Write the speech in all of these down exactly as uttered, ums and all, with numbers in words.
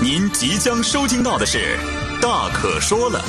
您即将收听到的是《大可说了》。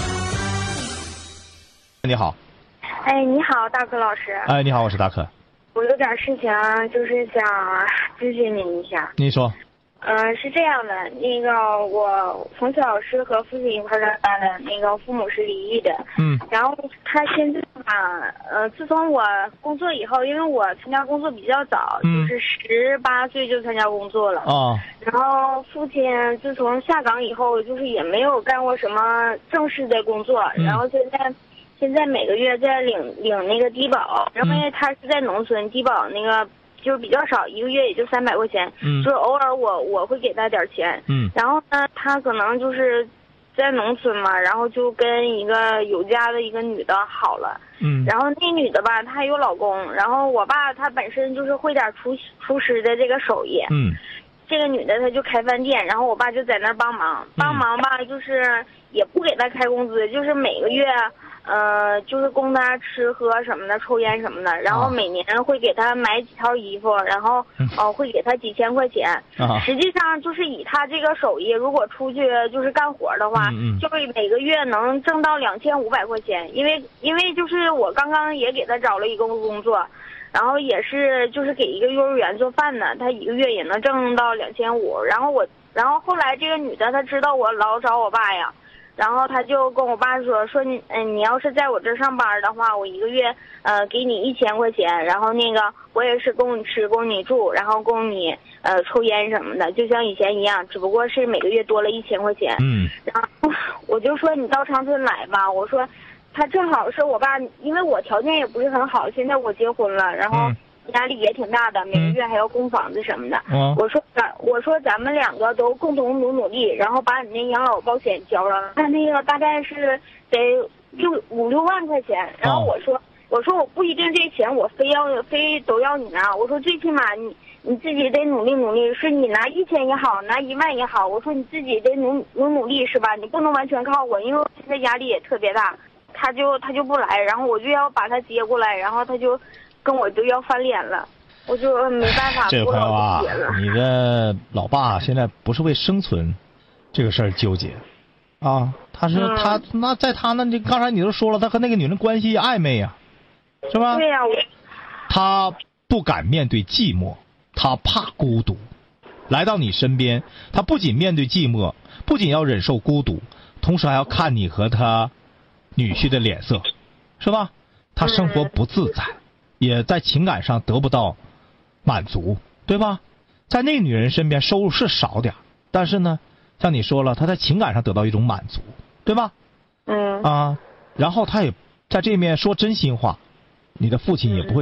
你好。 哎，你好，大可老师。 哎，你好，我是大可。 我有点事情，就是想咨询您一下。 你说。 嗯、呃，是这样的，那个我从小是和父亲一块长大的，那个父母是离异的。 嗯。 然后他现在吧，呃，自从我工作以后，因为我参加工作比较早， 嗯、 就是十八岁就参加工作了。 哦。 然后父亲自从下岗以后，就是也没有干过什么正式的工作， 嗯、 然后现在。现在每个月在领领那个低保，因为他是在农村，低保那个就是比较少，一个月也就三百块钱， 嗯， 就是偶尔我我会给他点钱， 嗯， 然后呢，他可能就是在农村嘛，然后就跟一个有家的一个女的好了， 嗯， 然后那女的吧，她有老公，然后我爸他本身就是会点厨厨师的这个手艺， 嗯， 这个女的她就开饭店，然后我爸就在那儿帮忙，帮忙吧，就是也不给她开工资，就是每个月。呃，就是供他吃喝什么的，抽烟什么的，然后每年会给他买几套衣服，然后哦、呃、会给他几千块钱。 啊、 实际上就是以他这个手艺，如果出去就是干活的话， 嗯嗯、 就会每个月能挣到两千五百块钱。因为因为就是我刚刚也给他找了一个工作，然后也是就是给一个幼儿园做饭的，他一个月也能挣到两千五。然后我，然后后来这个女的她知道我老找我爸呀。然后他就跟我爸说说你嗯，你要是在我这上班的话，我一个月呃给你一千块钱，然后那个我也是供你吃供你住，然后供你呃抽烟什么的，就像以前一样，只不过是每个月多了一千块钱。 嗯。 然后我就说你到长春来吧，我说他正好是我爸，因为我条件也不是很好，现在我结婚了，然后。嗯压力也挺大的，每个月还要供房子什么的。 嗯、 我说咱我说咱们两个都共同努努力，然后把你那养老保险交了，他那个大概是得六五六万块钱。然后我说、哦、我说我不一定这钱我非要非都要你拿，我说最起码你你自己得努力努力，是你拿一千也好，拿一万也好，我说你自己得努努努力是吧？你不能完全靠我，因为我现在压力也特别大。他就他就不来，然后我就要把他接过来，然后他就。跟我就要翻脸了，我就没办法。 这个朋友啊，你的老爸现在不是为生存这个事儿纠结啊，他是、嗯、他那在他那，你刚才你都说了，他和那个女人关系暧昧呀、啊，是吧？ 对呀、啊，我他不敢面对寂寞，他怕孤独，来到你身边，他不仅面对寂寞，不仅要忍受孤独，同时还要看你和他女婿的脸色，是吧？他生活不自在。嗯，也在情感上得不到满足，对吧？在那个女人身边收入是少点，但是呢，像你说了，他在情感上得到一种满足，对吧？ 嗯。 啊，然后他也在这面说真心话，你的父亲也不会